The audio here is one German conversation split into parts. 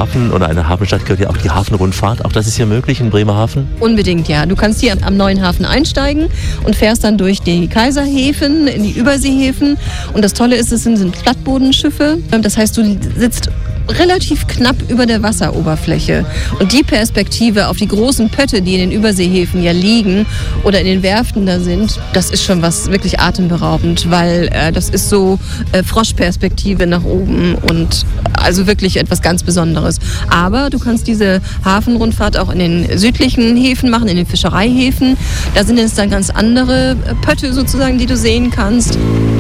Hafen oder einer Hafenstadt gehört ja auch die Hafenrundfahrt. Auch das ist hier möglich in Bremerhaven? Unbedingt, ja. Du kannst hier am neuen Hafen einsteigen und fährst dann durch die Kaiserhäfen, in die Überseehäfen. Und das Tolle ist, es sind Plattbodenschiffe. Das heißt, du sitzt relativ knapp über der Wasseroberfläche. Und die Perspektive auf die großen Pötte, die in den Überseehäfen ja liegen oder in den Werften da sind, das ist schon was wirklich atemberaubend, weil das ist so Froschperspektive nach oben und also wirklich etwas ganz Besonderes. Aber du kannst diese Hafenrundfahrt auch in den südlichen Häfen machen, in den Fischereihäfen. Da sind es dann ganz andere Pötte sozusagen, die du sehen kannst.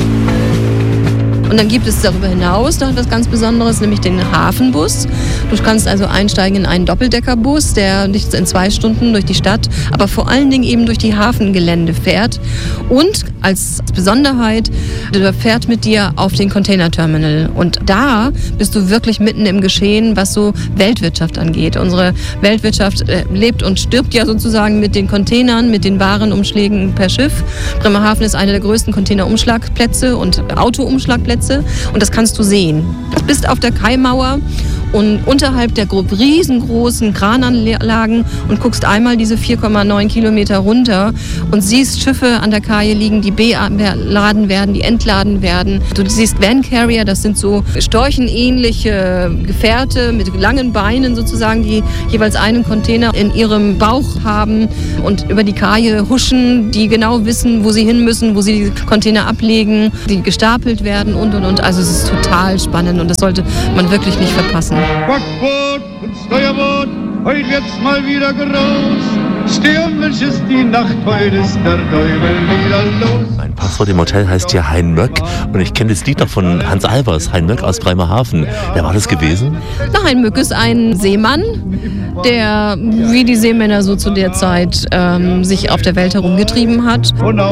Und dann gibt es darüber hinaus noch etwas ganz Besonderes, nämlich den Hafenbus. Du kannst also einsteigen in einen Doppeldeckerbus, der dich in 2 Stunden durch die Stadt, aber vor allen Dingen eben durch die Hafengelände fährt. Und als Besonderheit, der fährt mit dir auf den Containerterminal. Und da bist du wirklich mitten im Geschehen, was so Weltwirtschaft angeht. Unsere Weltwirtschaft lebt und stirbt ja sozusagen mit den Containern, mit den Warenumschlägen per Schiff. Bremerhaven ist einer der größten Containerumschlagplätze und Autoumschlagplätze. Und das kannst du sehen. Du bist auf der Kaimauer und unterhalb der riesengroßen Krananlagen und guckst einmal diese 4,9 Kilometer runter und siehst Schiffe an der Kaje liegen, die beladen werden, die entladen werden. Du siehst Van Carrier, das sind so storchenähnliche Gefährte mit langen Beinen sozusagen, die jeweils einen Container in ihrem Bauch haben und über die Kaje huschen, die genau wissen, wo sie hin müssen, wo sie die Container ablegen, die gestapelt werden und. Also es ist total spannend und das sollte man wirklich nicht verpassen. Backboot und Steuerboot, heute wird's mal wieder groß. Stürmisch ist die Nacht, heute ist der Teufel wieder los. Mein Passwort im Hotel heißt ja Hein Möck und ich kenne das Lied noch von Hans Albers, Hein Möck aus Bremerhaven. Wer war das gewesen? Na, Hein Möck ist ein Seemann, der wie die Seemänner so zu der Zeit sich auf der Welt herumgetrieben hat.